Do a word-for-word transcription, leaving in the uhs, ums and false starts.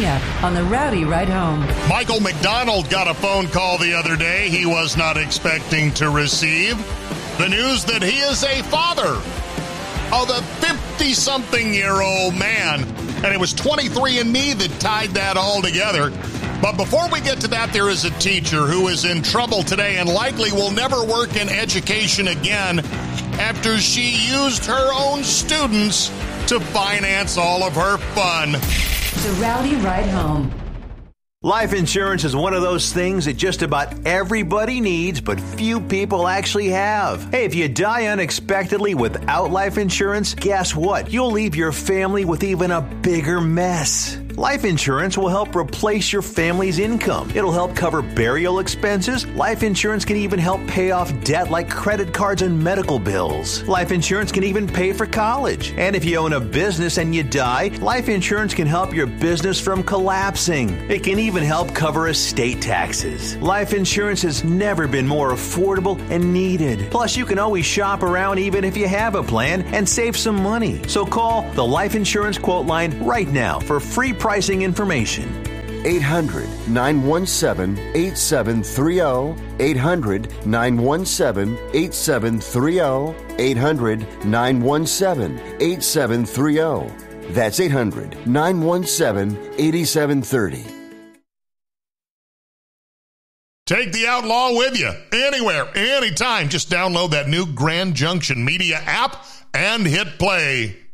up on the Rowdy Ride Home. Michael McDonald got a phone call the other day he was not expecting to receive. The news that he is a father of a fifty-something-year-old man. And it was twenty-three and me that tied that all together. But before we get to that, there is a teacher who is in trouble today and likely will never work in education again after she used her own students to finance all of her fun. The Rowdy Ride Home. Life insurance is one of those things that just about everybody needs, but few people actually have. Hey, if you die unexpectedly without life insurance, guess what? You'll leave your family with even a bigger mess. Life insurance will help replace your family's income. It'll help cover burial expenses. Life insurance can even help pay off debt like credit cards and medical bills. Life insurance can even pay for college. And if you own a business and you die, life insurance can help your business from collapsing. It can even help cover estate taxes. Life insurance has never been more affordable and needed. Plus, you can always shop around even if you have a plan and save some money. So call the Life Insurance Quote Line right now for free pricing information. eight hundred, nine one seven, eight seven three zero. eight hundred, nine one seven, eight seven three zero. eight hundred, nine one seven, eight seven three zero. That's eight hundred, nine one seven, eight seven three zero. Take the Outlaw with you anywhere, anytime. Just download that new Grand Junction Media app and hit play.